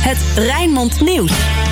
Het Rijnmond Nieuws.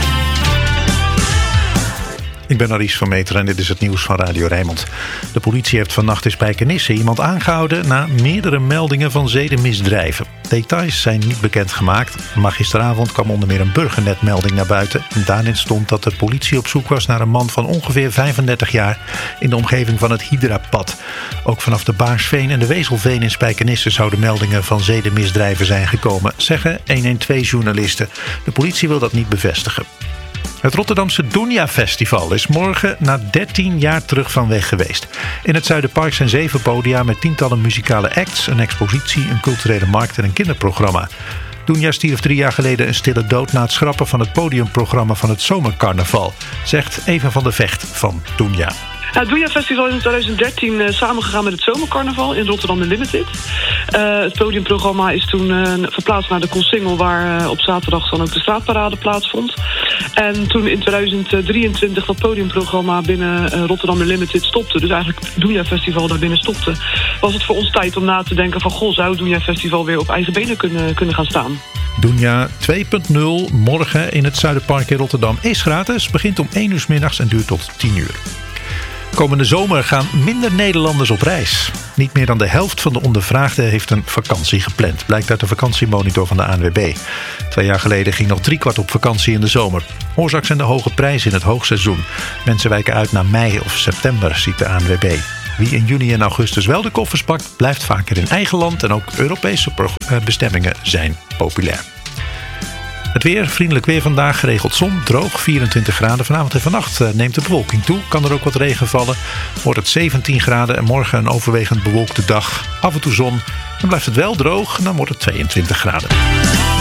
Ik ben Aries van Meteren en dit is het nieuws van Radio Rijnmond. De politie heeft vannacht in Spijkenisse iemand aangehouden na meerdere meldingen van zedenmisdrijven. Details zijn niet bekendgemaakt, maar gisteravond kwam onder meer een burgernetmelding naar buiten. En daarin stond dat de politie op zoek was naar een man van ongeveer 35 jaar in de omgeving van het Hydrapad. Ook vanaf de Baarsveen en de Wezelveen in Spijkenisse zouden meldingen van zedenmisdrijven zijn gekomen, zeggen 112-journalisten. De politie wil dat niet bevestigen. Het Rotterdamse Dunja Festival is morgen na 13 jaar terug van weg geweest. In het Zuiderpark zijn 7 podia met tientallen muzikale acts, een expositie, een culturele markt en een kinderprogramma. Dunja stierf 3 jaar geleden een stille dood na het schrappen van het podiumprogramma van het Zomercarnaval, zegt Eva van der Vecht van Dunja. Het Dunja Festival is in 2013 samengegaan met het Zomercarnaval in Rotterdam Unlimited. Het podiumprogramma is toen verplaatst naar de Koolsingel, waar op zaterdag dan ook de straatparade plaatsvond. En toen in 2023 dat podiumprogramma binnen Rotterdam Unlimited stopte, dus eigenlijk het Dunja Festival daar binnen stopte, was het voor ons tijd om na te denken van zou het Dunja Festival weer op eigen benen kunnen gaan staan. Dunja 2.0 morgen in het Zuiderpark in Rotterdam is gratis, begint om 1 uur 's middags en duurt tot 10 uur. Komende zomer gaan minder Nederlanders op reis. Niet meer dan de helft van de ondervraagden heeft een vakantie gepland, blijkt uit de vakantiemonitor van de ANWB. 2 jaar geleden ging nog 3/4 op vakantie in de zomer. Oorzaak zijn de hoge prijzen in het hoogseizoen. Mensen wijken uit naar mei of september, ziet de ANWB. Wie in juni en augustus wel de koffers pakt, blijft vaker in eigen land en ook Europese bestemmingen zijn populair. Het weer, vriendelijk weer vandaag, geregeld zon, droog, 24 graden. Vanavond en vannacht neemt de bewolking toe, kan er ook wat regen vallen. Wordt het 17 graden en morgen een overwegend bewolkte dag. Af en toe zon, dan blijft het wel droog en dan wordt het 22 graden.